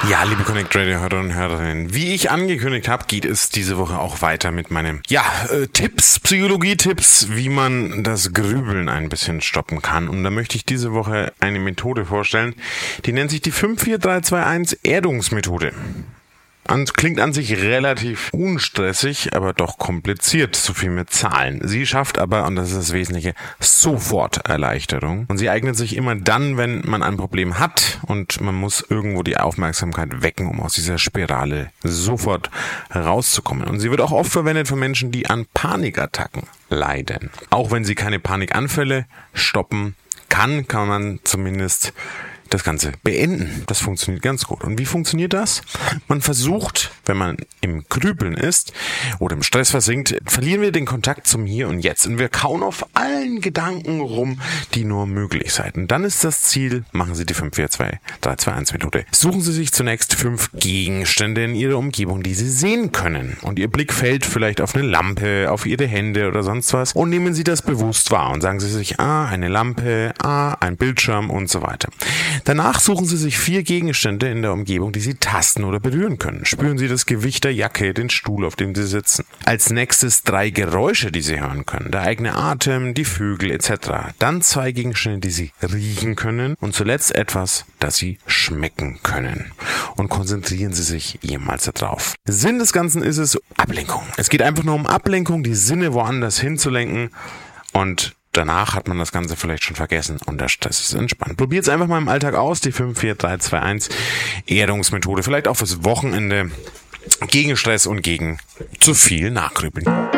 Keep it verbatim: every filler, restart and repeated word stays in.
Ja, liebe Connect Radio Hörer und Hörerinnen, wie ich angekündigt habe, geht es diese Woche auch weiter mit meinem, ja, äh, Tipps, Psychologie-Tipps, wie man das Grübeln ein bisschen stoppen kann. Und da möchte ich diese Woche eine Methode vorstellen, die nennt sich die fünf vier drei zwei eins Erdungsmethode. Und klingt an sich relativ unstressig, aber doch kompliziert, so viel mit Zahlen. Sie schafft aber, und das ist das Wesentliche, sofort Erleichterung. Und sie eignet sich immer dann, wenn man ein Problem hat und man muss irgendwo die Aufmerksamkeit wecken, um aus dieser Spirale sofort rauszukommen. Und sie wird auch oft verwendet von Menschen, die an Panikattacken leiden. Auch wenn sie keine Panikanfälle stoppen kann, kann man zumindest das Ganze beenden. Das funktioniert ganz gut. Und wie funktioniert das? Man versucht, wenn man im Grübeln ist oder im Stress versinkt, verlieren wir den Kontakt zum Hier und Jetzt und wir kauen auf allen Gedanken rum, die nur möglich sind. Und dann ist das Ziel, machen Sie die fünf vier zwei drei zwei eins Methode. Suchen Sie sich zunächst fünf Gegenstände in Ihrer Umgebung, die Sie sehen können. Und Ihr Blick fällt vielleicht auf eine Lampe, auf Ihre Hände oder sonst was. Und nehmen Sie das bewusst wahr und sagen Sie sich, ah, eine Lampe, ah, ein Bildschirm und so weiter. Danach suchen Sie sich vier Gegenstände in der Umgebung, die Sie tasten oder berühren können. Spüren Sie das Gewicht der Jacke, den Stuhl, auf dem Sie sitzen. Als nächstes drei Geräusche, die Sie hören können. Der eigene Atem, die Vögel et cetera. Dann zwei Gegenstände, die Sie riechen können. Und zuletzt etwas, das Sie schmecken können. Und konzentrieren Sie sich jemals darauf. Sinn des Ganzen ist es Ablenkung. Es geht einfach nur um Ablenkung, die Sinne woanders hinzulenken und danach hat man das Ganze vielleicht schon vergessen und der Stress ist entspannt. Probiert es einfach mal im Alltag aus, die fünf vier drei zwei eins Erdungsmethode. Vielleicht auch fürs Wochenende gegen Stress und gegen zu viel Nachgrübeln.